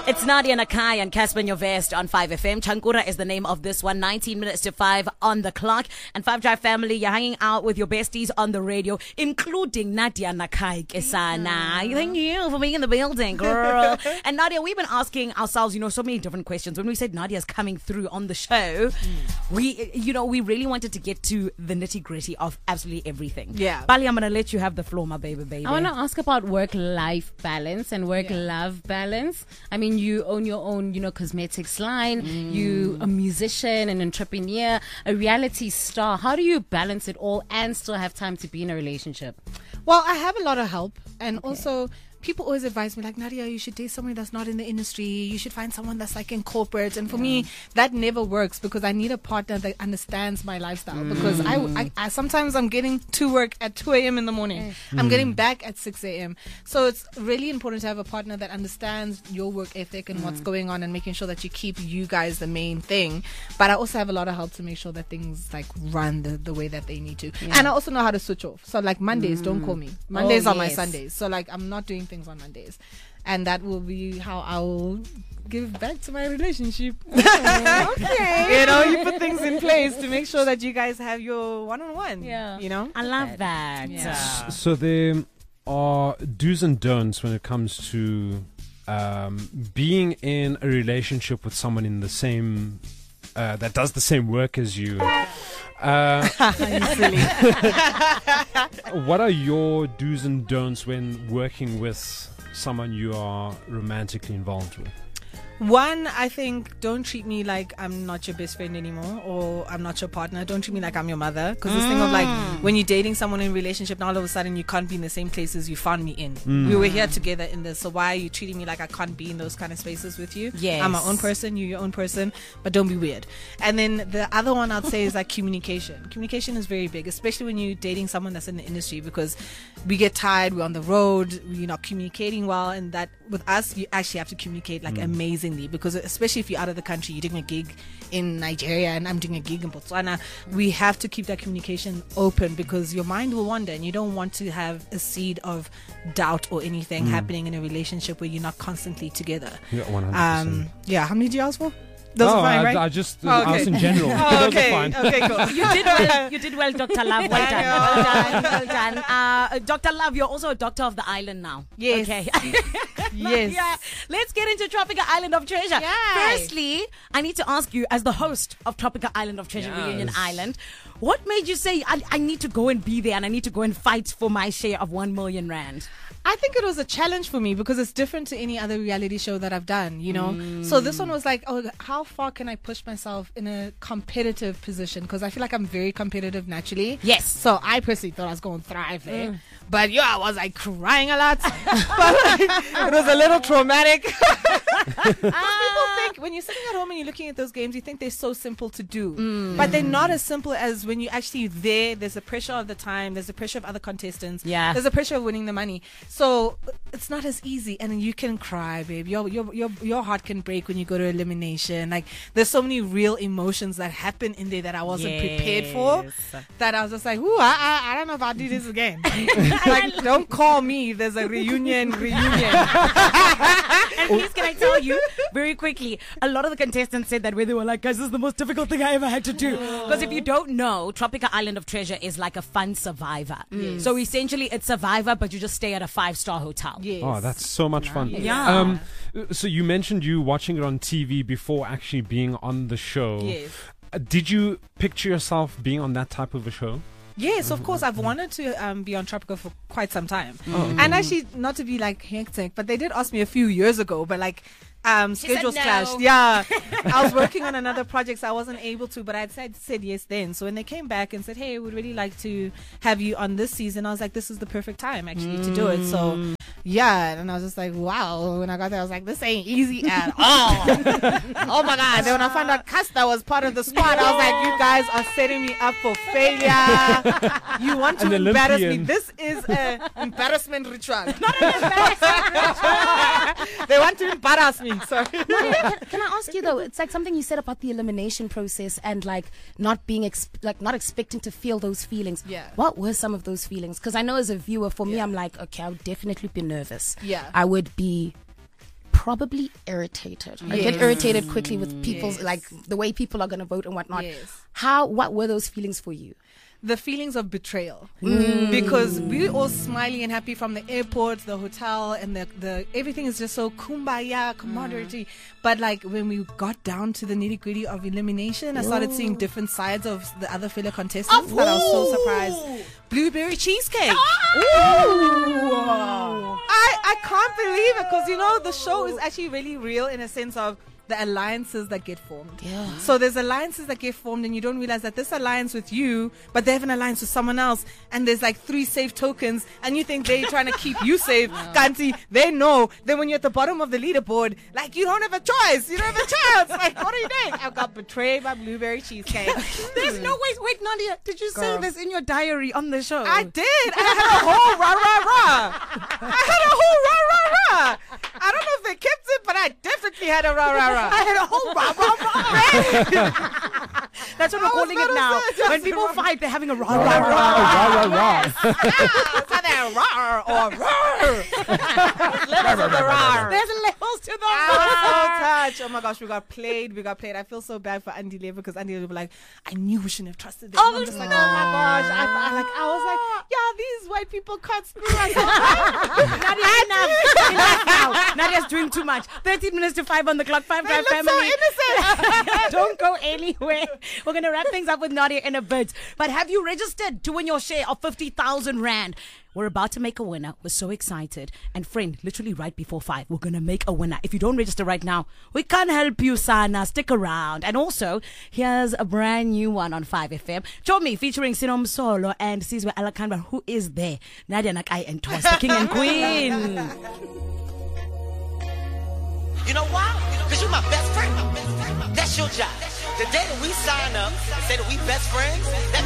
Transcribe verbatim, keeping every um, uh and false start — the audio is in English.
It's Nadia Nakai and Casper Nyovest on five F M. Chankura is the name of this one. nineteen minutes to five on the clock. And five Drive family, you're hanging out with your besties on the radio, including Nadia Nakai Kesana. Mm-hmm. Thank you for being in the building, girl. And Nadia, we've been asking ourselves, you know, so many different questions. When we said Nadia's coming through on the show, mm. we, you know, we really wanted to get to the nitty gritty of absolutely everything. Yeah. Bali, I'm going to let you have the floor, my baby, baby. I want to ask about work-life balance and work-love yeah. balance. I mean, you own your own, you know, cosmetics line. Mm. You a musician, an entrepreneur, a reality star. How do you balance it all and still have time to be in a relationship? Well, I have a lot of help, and okay. also people always advise me, like, Nadia, you should date someone that's not in the industry. You should find someone that's like in corporate. And for yeah. me, that never works because I need a partner that understands my lifestyle. Mm. Because I, I, I sometimes I'm getting to work at two a.m. in the morning. Mm. I'm getting back at six a.m. So it's really important to have a partner that understands your work ethic and mm. what's going on and making sure that you keep you guys the main thing. But I also have a lot of help to make sure that things like run the, the way that they need to. Yeah. And I also know how to switch off. So like Mondays, mm. don't call me. Mondays oh, are yes. my Sundays. So like I'm not doing things on Mondays, and that will be how I will give back to my relationship. Oh, okay. You know, you put things in place to make sure that you guys have your one-on-one. Yeah, you know, I love that. Yeah. So there are do's and don'ts when it comes to um, being in a relationship with someone in the same uh, that does the same work as you. Uh, silly. What are your do's and don'ts when working with someone you are romantically involved with? One, I think, don't treat me like I'm not your best friend anymore, or I'm not your partner. Don't treat me like I'm your mother. Because mm. this thing of like, when you're dating someone in a relationship, now all of a sudden you can't be in the same places you found me in. Mm. We were here together in this, so why are you treating me like I can't be in those kind of spaces with you? Yes. I'm my own person, you're your own person, but don't be weird. And then the other one I'd say is like communication. Communication is very big, especially when you're dating someone that's in the industry, because we get tired, we're on the road, we're not communicating well, and that with us, you actually have to communicate like mm. amazing. Because especially if you're out of the country, you're doing a gig in Nigeria and I'm doing a gig in Botswana, we have to keep that communication open because your mind will wander and you don't want to have a seed of doubt or anything mm. happening in a relationship where you're not constantly together. Yeah, one hundred percent. Um, yeah, how many did you ask for? Those no, are fine, I, right? I just uh, oh, okay. asked in general. oh, okay. Those are fine. Okay, cool. You did well. You did well, Doctor Love. Well done. Well done. Well done. Uh, Doctor Love, you're also a doctor of the island now. Yes. Okay. yes. Yeah. Let's get into Tropical Island of Treasure. Yes. Firstly, I need to ask you, as the host of Tropical Island of Treasure yes. Reunion Island, what made you say I, I need to go and be there and I need to go and fight for my share of one million rand? I think it was a challenge for me because it's different to any other reality show that I've done, you know. Mm. So this one was like, oh, how far can I push myself in a competitive position? Because I feel like I'm very competitive naturally. Yes. So I personally thought I was going to thrive there. Mm. But yeah, I was like crying a lot. But like, it was a little traumatic. People think when you're sitting at home and you're looking at those games, you think they're so simple to do. Mm. But they're not as simple as when you're actually there. There's the pressure of the time. There's the pressure of other contestants. Yeah. There's the pressure of winning the money. So it's not as easy, and you can cry, babe. Your your your your heart can break when you go to elimination. Like there's so many real emotions that happen in there that I wasn't yes. prepared for. That I was just like, ooh, I, I I don't know if I'll do this again. Like, don't call me. There's a reunion, reunion. And please, can I tell you very quickly? A lot of the contestants said that where they were like, guys, this is the most difficult thing I ever had to do. Because if you don't know, Tropical Island of Treasure is like a fun Survivor. Yes. So essentially, it's Survivor, but you just stay at a five-star hotel. Yes. Oh, that's so much fun. Yeah. Um, so you mentioned you watching it on T V before actually being on the show. Yes. Uh, did you picture yourself being on that type of a show? Yes, of course. I've wanted to um, be on Tropical for quite some time. Oh, okay. And actually, not to be like hectic, but they did ask me a few years ago, but like um, schedules no. clashed. Yeah. I was working on another project, so I wasn't able to, but I said, said yes then. So when they came back and said, hey, we'd really like to have you on this season, I was like, this is the perfect time actually mm. to do it. So yeah, and I was just like, wow. When I got there, I was like, this ain't easy at all. Oh my God. Then when I found out Casta was part of the squad, I was like, you guys are setting me up for failure. You want to An embarrass Olympian. me. This is an embarrassment ritual. Not an embarrassment ritual. They want to embarrass me. Sorry. No, can, can I ask you though? It's like something you said about the elimination process and like not being ex- like not expecting to feel those feelings. Yeah. What were some of those feelings? Because I know as a viewer, for me, Yeah. I'm like, okay, I would definitely be nervous. Yeah. I would be probably irritated. I Yes. get irritated quickly with people's Yes. like the way people are going to vote and whatnot. Yes. How? What were those feelings for you? The feelings of betrayal, because we were all smiling and happy from the airport, the hotel, and the, the everything is just so kumbaya, camaraderie. But like when we got down to the nitty gritty of elimination, I started seeing different sides of the other fellow contestants. That I was so surprised. Blueberry cheesecake. I I can't believe it, because you know the show is actually really real in a sense of the alliances that get formed. Yeah. So there's alliances that get formed, and you don't realize that this alliance with you, but they have an alliance with someone else, and there's like three safe tokens, and you think they're trying to keep you safe. Kanti, they know that when you're at the bottom of the leaderboard, like you don't have a choice. You don't have a chance. Like, what are you doing? I got betrayed by blueberry cheesecake. There's no way. Wait, Nadia, did you say Girl. this in your diary on the show? I did. I had a whole rah rah rah. I had a whole rah rah rah. I don't know if they kept it, but I definitely had a rah rah rah. I had a whole rah rah rah. That's what we're I was calling it about to now. say, just When people rah- fight, they're having a rah rah Rah, rah. rah, rah, rah. It's either rah or rah. Levels of the rah. There's levels to the I was rah. so touched. Oh my gosh, we got played. We got played. I feel so bad for Andy Lever, because Andy Lever was like, I knew we shouldn't have trusted them. Oh, I'm just like, oh my gosh. I, I, like, I was like, yeah, these white people can't screw us. Nadia, enough. Enough now. Nadia's doing too much. thirteen minutes to five on the clock. Five They Drive look so family. innocent. Don't go anywhere. We're going to wrap things up with Nadia in a bit. But have you registered to win your share of fifty thousand rand? We're about to make a winner. We're so excited. And friend, literally right before five, we're going to make a winner. If you don't register right now, we can't help you, Sana. Stick around. And also, here's a brand new one on five F M. Chomi featuring Sinom Solo and Sizwe Alakamba, who is there. Nadia Nakai and Toss, the king and queen. You know why? Because you're my best friend. That's your job. The day that we sign up and say that we best friends, that